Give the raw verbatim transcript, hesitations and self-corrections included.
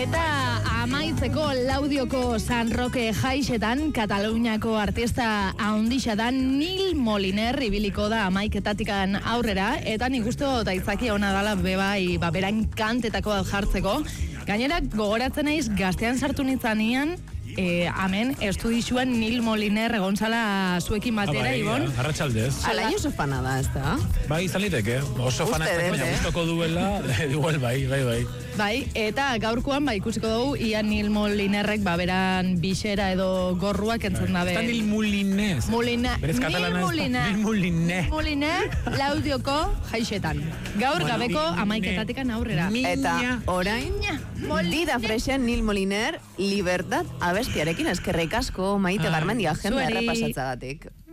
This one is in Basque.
Eta amaitzeko Laudioko San Roque jaixetan Kataluniako artista haundixan Nil Moliner ibiliko da amaiketatikan aurrera, eta nik uste dut aitzaki ona dala bebai, ba, beran kantetako bat jartzeko. Gainera, gogoratzen naiz gaztean sartu nintzanean, Eh, amen, estudixuan Nil Moliner egontzala zuekin batera, ah, bai, Ibon. Arratxaldez. Ala, oso fana da, ez da? Bai, izaliteke. Oso fana ez da, baina gustoko duela, igual bai, bai, bai. Bai, eta gaurkoan, ba, ikusiko dugu, ia Nil Molinerrek, ba, beran bixera edo gorruak entzun dabe. Eta Nil Molinez. Molina, Berez katalana ez da. Nil Molinez. Moliner, Laudioko jaixetan. Gaur bueno, gabeko amaiketatikan aurrera. Eta orain, Dida Fresen Nil Moliner, Libertad abestiarekin eskerrik asko Maite Garmendia jende errepasatzagatik.